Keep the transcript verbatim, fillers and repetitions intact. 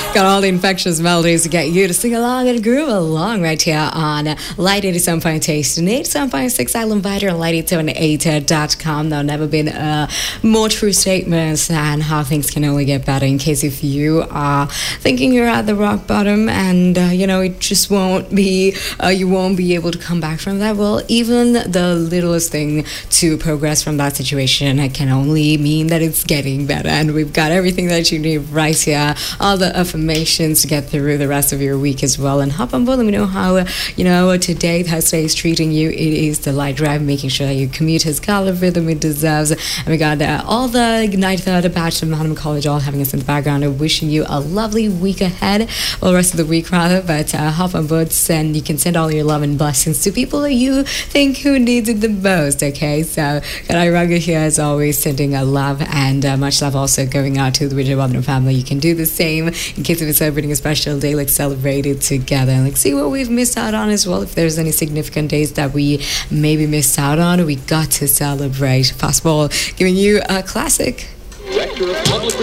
Got all the infectious melodies to get you to sing along and groove along right here on Light eighty-seven point eight and eighty-seven point six Island Vider and Light eighty-seven point eight dot com. There never been uh, more true statements and how things can only get better. In case if you are thinking you're at the rock bottom and uh, you know it just won't be, uh, you won't be able to come back from that. Well, even the littlest thing to progress from that situation it can only mean that it's getting better. And we've got everything that you need right here. All the affirmations to get through the rest of your week as well. And hop on board. Let me know how uh, you know today Thursday is treating you. It is the light drive, making sure that your commute has got the rhythm it deserves. And we got uh, all the ninety-third batch of Manhattan College all having us in the background and wishing you a lovely week ahead, or the rest of the week rather. But uh, hop on board and you can send all your love and blessings to people that you think who needs it the most. Okay, so got Iraga here as always, sending a love and uh, much love also going out to the Widget Wabner family. You can do the same in case we're celebrating a special day. Let's celebrate it together and let's see what we've missed out on as well. If there's any significant days that we maybe missed out on, we got to celebrate. Fastball giving you a classic.